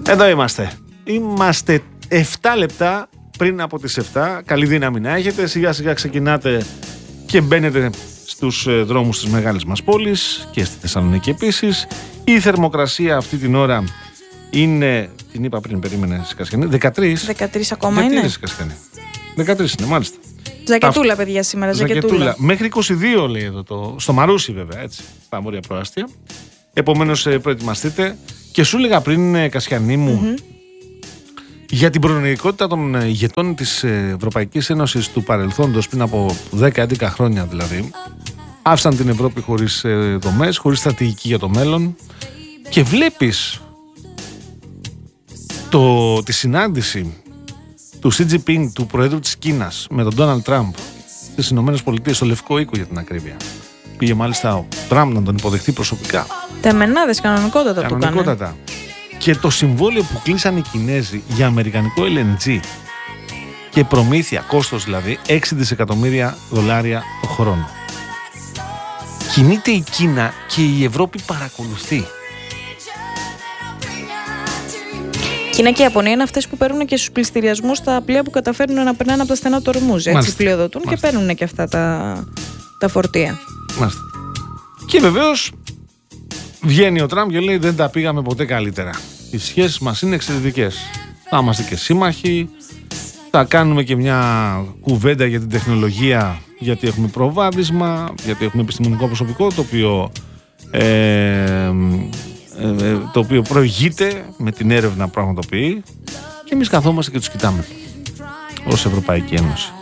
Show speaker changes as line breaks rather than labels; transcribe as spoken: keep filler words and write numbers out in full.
Εδώ είμαστε. Είμαστε επτά λεπτά πριν από τις επτά. Καλή δύναμη να έχετε. Σιγά σιγά ξεκινάτε και μπαίνετε στους δρόμους της μεγάλης μας πόλης και στη Θεσσαλονίκη επίσης. Η θερμοκρασία αυτή την ώρα είναι, την είπα πριν, περίμενε στη Κασιανή, δεκατρείς.
δεκατρείς ακόμα
Γιατί
είναι.
στη Κασιανή. δεκατρείς είναι, μάλιστα.
Ζακετούλα, παιδιά, σήμερα. Ζακετούλα.
Ζακετούλα. Μέχρι είκοσι δύο λέει εδώ, το, στο Μαρούσι βέβαια, έτσι, στα βόρεια προάστια. Επομένως προετοιμαστείτε. Και σου έλεγα πριν, Κασιανή μου, mm-hmm. για την προνοητικότητα των ηγετών της Ευρωπαϊκής Ένωσης του παρελθόντος, πριν από δέκα έντεκα χρόνια δηλαδή, άφησαν την Ευρώπη χωρίς δομές, χωρίς στρατηγική για το μέλλον, και βλέπεις το, τη συνάντηση του Xi Jinping, του Προέδρου της Κίνας, με τον Ντόναλντ Τραμπ στις Ηνωμένες Πολιτείες, στο Λευκό Οίκο για την ακρίβεια. Πήγε μάλιστα ο Τραμπ να τον υποδεχτεί προσωπικά.
Τεμενάδες, κανονικότατα το
Κανονικότατα. Και το συμβόλαιο που κλείσαν οι Κινέζοι για αμερικανικό ελ εν τζι και προμήθεια, κόστος δηλαδή, έξι δισεκατομμύρια δολάρια το χρόνο. Κινείται η Κίνα και η Ευρώπη παρακολουθεί.
Κίνα και η Ιαπωνία είναι αυτές που παίρνουν και στους πληστηριασμούς τα πλοία που καταφέρνουν να περνάνε από τα στενά του Ορμούζ. Έτσι πλειοδοτούν και παίρνουν και αυτά τα, τα φορτία. Μάλιστα.
Και βεβαίως βγαίνει ο Τραμπ και λέει: δεν τα πήγαμε ποτέ καλύτερα. Οι σχέσεις μας είναι εξαιρετικές. Θα είμαστε και σύμμαχοι. Θα κάνουμε και μια κουβέντα για την τεχνολογία, γιατί έχουμε προβάδισμα, γιατί έχουμε επιστημονικό προσωπικό το οποίο, ε, ε, το οποίο προηγείται με την έρευνα που πραγματοποιεί, και εμείς καθόμαστε και τους κοιτάμε ως Ευρωπαϊκή Ένωση.